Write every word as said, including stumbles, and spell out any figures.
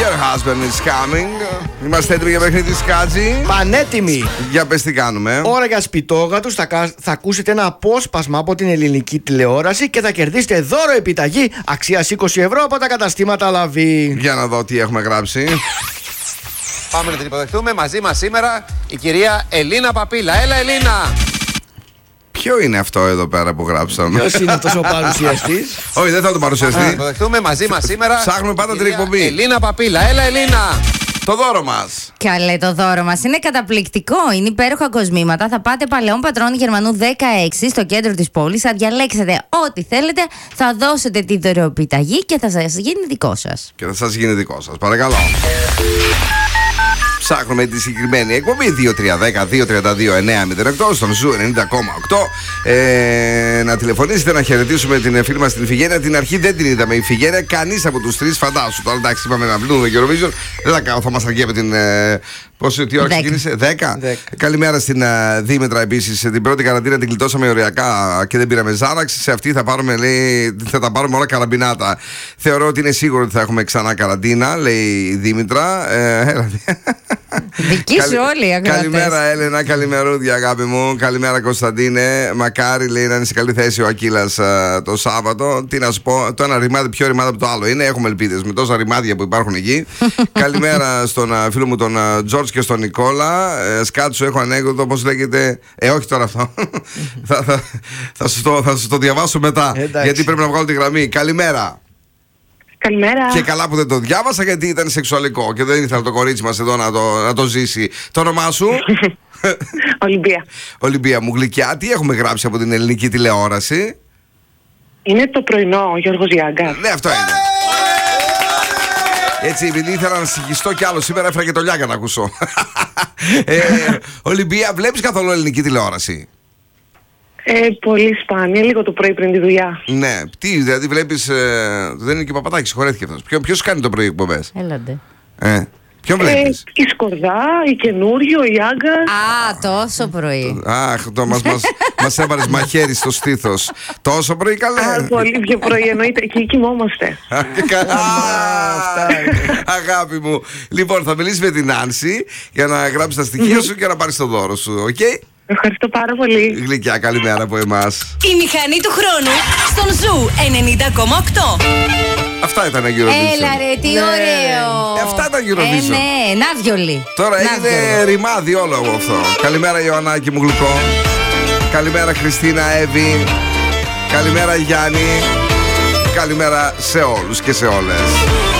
Your husband is coming. Είμαστε έτοιμοι για παιχνίδι Σκάτζι. Πανέτοιμοι. Για πες τι κάνουμε. Ώρα για σπιτόγατους. Θα, θα ακούσετε ένα απόσπασμα από την ελληνική τηλεόραση και θα κερδίσετε δώρο επιταγή αξίας είκοσι ευρώ από τα καταστήματα Λαβή. Για να δω τι έχουμε γράψει. Πάμε να την υποδεχτούμε μαζί μας σήμερα η κυρία Ελίνα Παπίλα. Έλα, Ελίνα! Ποιο είναι αυτό εδώ πέρα που γράψαμε? Ποιος είναι αυτός ο παρουσιαστής? Όχι, δεν θα τον παρουσιαστεί. Να την υποδεχτούμε μαζί μας σήμερα. Ψάχνουμε πάντα την εκπομπή. Ελίνα Παπίλα. Έλα, Ελίνα! Το δώρο μας. Καλέ, το δώρο μας είναι καταπληκτικό. Είναι υπέροχα κοσμήματα. Θα πάτε Παλαιών Πατρών Γερμανού δεκαέξι στο κέντρο της πόλης. Θα διαλέξετε ό,τι θέλετε. Θα δώσετε τη δωρεοπιταγή και θα σας γίνει δικό σας. Και θα σας γίνει δικό σας. Παρακαλώ. Ψάχνουμε τη συγκεκριμένη εκπομπή δύο τρία ένα μηδέν δύο τρία δύο εννιά μηδέν οκτώ στον Ζου ενενήντα κόμμα οκτώ. Ε, να τηλεφωνήσετε να χαιρετήσουμε την φίλη μας την Ιφηγένεια. Την αρχή δεν την είδαμε. Η Ιφηγένεια, κανείς από τους τρεις, φαντάσου. Τώρα εντάξει, είπαμε να βλούμε το Eurovision. Δεν θα κάνω, θα μας αργεί την. Ε, πόσο, τι ώρα ξεκίνησε, δέκα. Καλημέρα στην uh, Δήμητρα επίσης. Την πρώτη καραντίνα την κλειτώσαμε οριακά και δεν πήραμε Ζάραξη. Σε αυτή θα πάρουμε, λέει, θα τα πάρουμε όλα καραμπινάτα. Θεωρώ ότι είναι σίγουρο ότι θα έχουμε ξανά καραντίνα, λέει η Δήμητρα. Ε, Δική σου όλοι οι ακροατές. Καλημέρα Έλενα, καλημερούδια αγάπη μου. Καλημέρα Κωνσταντίνε. Μακάρι, λέει, να είναι σε καλή θέση ο Ακύλας uh, το Σάββατο. Τι να σου πω, το ένα ρημάδι πιο ρημάδι από το άλλο είναι. Έχουμε ελπίδες με τόσα ρημάδια που υπάρχουν εκεί. Καλημέρα στον uh, φίλο μου τον Τζορτζ uh, και στον Νικόλα. Uh, Σκάτσου, έχω ανέκδοτο, πώς λέγεται. Ε, όχι τώρα αυτό. θα, θα, θα, σου το, θα σου το διαβάσω μετά. Εντάξει. Γιατί πρέπει να βγάλω τη γραμμή. Καλημέρα. Καλημέρα. Και καλά που δεν το διάβασα γιατί ήταν σεξουαλικό και δεν ήθελα το κορίτσι μας εδώ να το, να το ζήσει. Το όνομά σου? Ολυμπία. Ολυμπία μου γλυκιά. Τι έχουμε γράψει από την ελληνική τηλεόραση? Είναι το πρωινό, ο Γιώργος Γιάγκα. Ναι, αυτό είναι. Έτσι, επειδή ήθελα να συγχυστώ κι άλλο σήμερα, έφερα και το Λιάγκα να ακούσω. ε, Ολυμπία, βλέπεις καθόλου ελληνική τηλεόραση? Ε, πολύ σπάνια, λίγο το πρωί πριν τη δουλειά. Ναι, τι, δηλαδή βλέπεις. Ε, δεν είναι και Παπαδάκης, συγχωρέθηκε αυτός. Ποιο, ποιος κάνει το πρωί εκπομπές? Έλαντε. Ε, ποιον βλέπεις? Ε, η Σκορδά, η Καινούριο, η Άγκα. Α, τόσο πρωί. Αχ, το μας, μας, μας έβαλες μαχαίρι στο στήθος. Τόσο πρωί, καλέ? Α, πολύ πιο πρωί, εννοείται. Εκεί κοιμόμαστε. Καλά. Αγάπη μου. Λοιπόν, θα μιλήσει με την Άνση για να γράψει τα στοιχεία σου και να πάρει το δώρο σου, οκ? Okay? Ευχαριστώ πάρα πολύ. Γλυκιά, καλημέρα από εμάς. Η μηχανή του χρόνου στον Ζου ενενήντα κόμμα οκτώ. Αυτά ήταν Eurovision. Έλα ρε, τι ωραίο. Ε, αυτά ήταν Eurovision. Ε, ναι, Ναύγιολη. Τώρα έγινε ρημάδι όλο αυτό. Καλημέρα Ιωαννάκη μου γλυκό. Καλημέρα Χριστίνα, Εύη. Καλημέρα Γιάννη. Καλημέρα σε όλους και σε όλες.